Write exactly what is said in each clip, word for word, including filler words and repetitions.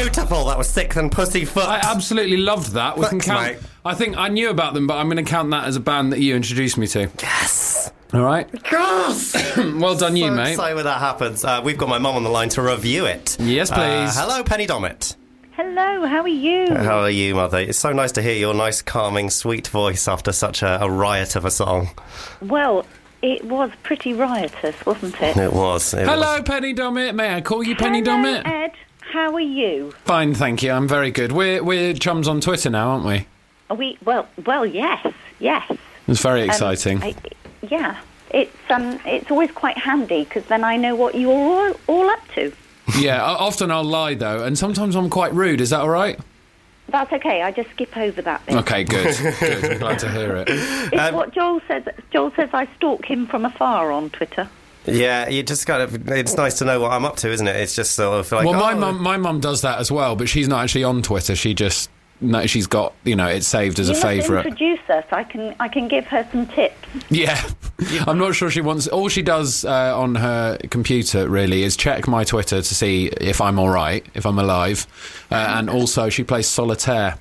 beautiful. That was Sixth and Pussyfoot. I absolutely loved that. We Thanks, can count. mate. I think I knew about them, but I'm going to count that as a band that you introduced me to. Yes. All right. Yes. Well done, you, so mate. excited when that happens. Uh, we've got my mum on the line to review it. Yes, please. Uh, hello, Penny Dommett. Hello, how are you? How are you, Mother? It's so nice to hear your nice, calming, sweet voice after such a, a riot of a song. Well, it was pretty riotous, wasn't it? It was. It Hello, was. Penny Dommett. May I call you Penny Hello, Dommett? Ed. How are you? Fine, thank you. I'm very good. We're we're chums on Twitter now, aren't we? Are we? Well, well, yes, yes. It's very Um, exciting. I, yeah, it's um, it's always quite handy because then I know what you're all, all up to. Yeah, o- often I'll lie though, and sometimes I'm quite rude. Is that all right? That's okay. I just skip over that bit. Okay, good. Good. I'm glad to hear it. It's Um, what Joel says. Joel says I stalk him from afar on Twitter. Yeah, you just kind of. It's nice to know what I'm up to, isn't it? It's just sort of like. Well, my oh, mum, my mum does that as well, but she's not actually on Twitter. She just, no, she's got, you know, it's saved as you a must favourite. introduce us. I can I can give her some tips. Yeah, I'm not sure she wants. All she does uh, on her computer really is check my Twitter to see if I'm all right, if I'm alive, uh, and also she plays solitaire.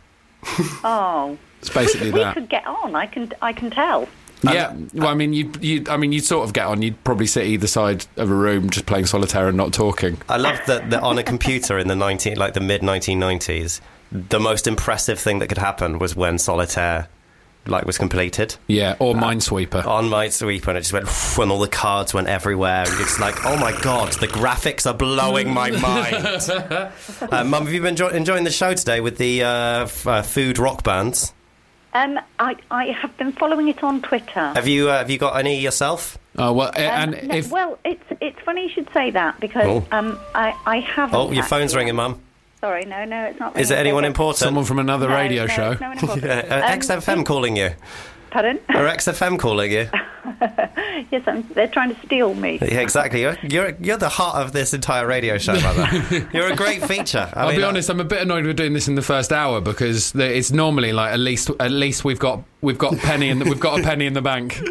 Oh, It's basically we that. could get on. I can I can tell. Yeah, well, I mean, you, you, I mean, you'd sort of get on. You'd probably sit either side of a room just playing solitaire and not talking. I love that, that on a computer in the nineteen, like the mid nineteen nineties, the most impressive thing that could happen was when solitaire, like, was completed. Yeah, or Minesweeper. On Minesweeper, and it just went, and all the cards went everywhere. And it's like, oh my god, the graphics are blowing my mind. uh, Mum, have you been enjoy- enjoying the show today with the uh, f- uh, food rock bands? Um, I I have been following it on Twitter. Have you uh, have you got any yourself? Oh well, Um, and no, if well, it's it's funny you should say that because Oh. um I I haven't. Oh, your phone's actually. ringing, Mum. Sorry, no, no, it's not. Is it ringing. anyone Okay. important? someone from another No, radio no, show. it's no one important. Yeah, uh, Um, X F M calling you. Pardon? Or X F M calling you. Yes, I'm, they're trying to steal me. Yeah, exactly. You're, you're you're the heart of this entire radio show, Mother. You're a great feature. I I'll mean, be uh, honest, I'm a bit annoyed we're doing this in the first hour because the, it's normally like at least at least we've got we've got penny in the, we've got a penny in the bank.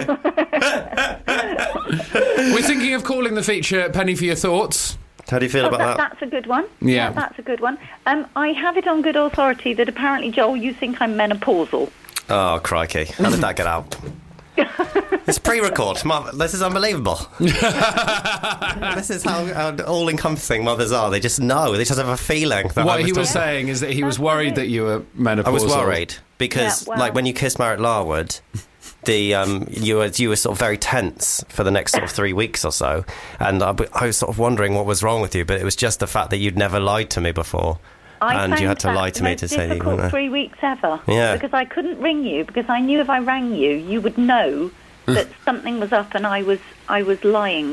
We're thinking of calling the feature "Penny for Your Thoughts." How do you feel Oh, about that, that? that's a good one. Yeah. that's a good one. Um, I have it on good authority that apparently, Joel, you think I'm menopausal. Oh, crikey. How did that get out? It's pre-record. Mum, this is unbelievable. This is how, how all-encompassing mothers are. They just know. They just have a feeling that I What was he was talking- saying is that he was That's worried it. that you were menopausal. I was worried because, Yeah, well- like, when you kissed Margaret Larwood, the um, you were you were sort of very tense for the next sort of three weeks or so, and I, I was sort of wondering what was wrong with you. But it was just the fact that you'd never lied to me before, I and found you had to that lie to the me most to say that you difficult weren't. three weeks ever. Yeah. Because I couldn't ring you because I knew if I rang you, you would know that something was up and I was I was lying